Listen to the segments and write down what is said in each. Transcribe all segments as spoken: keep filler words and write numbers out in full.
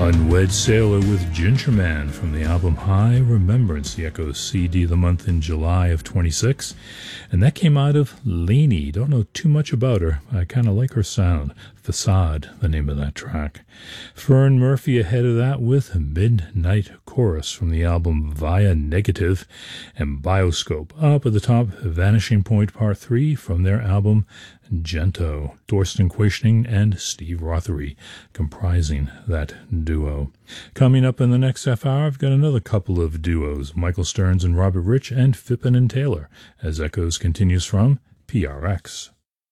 Unwed Sailor with Ginger Man from the album High Remembrance, the Echoes C D of the month in July of twenty-six. And that came out of Lainey. Don't know too much about her. I kind of like her sound. Facade, the name of that track. Fern Murphy ahead of that with Midnight Chorus from the album Via Negative. And Bioscope up at the top, Vanishing Point Part three from their album Gento. Thorsten Quaishning and Steve Rothery comprising that duo. Coming up in the next half hour, I've got another couple of duos, Michael Stearns and Robert Rich and Phippen and Taylor, as Echoes continues from P R X.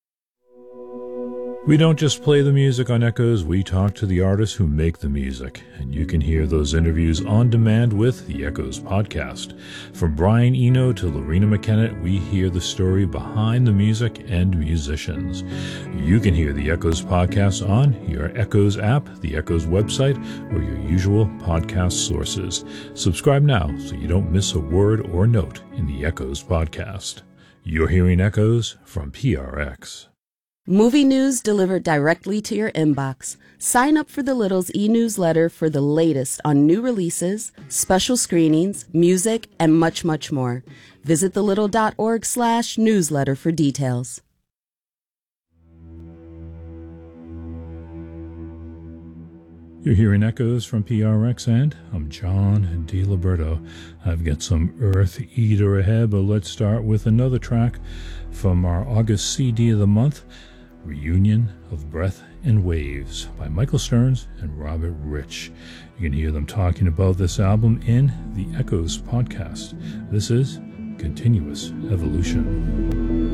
We don't just play the music on Echoes, we talk to the artists who make the music, and you can hear those interviews on demand with the Echoes podcast. From Brian Eno to Lorena McKenna, we hear the story behind the music and musicians. You can hear the Echoes podcast on your Echoes app, the Echoes website, or your usual podcast sources. Subscribe now so you don't miss a word or note in the Echoes podcast. You're hearing Echoes from P R X. Movie news delivered directly to your inbox. Sign up for the Littles e-newsletter for the latest on new releases, special screenings, music, and much, much more. Visit thelittle.org slash newsletter for details. You're hearing Echoes from P R X, and I'm John DiLiberto. I've got some Earth Eater ahead, but let's start with another track from our August C D of the month, Reunion of Breath and Waves by Michael Stearns and Robert Rich. You can hear them talking about this album in the Echoes podcast. This is Continuous Evolution.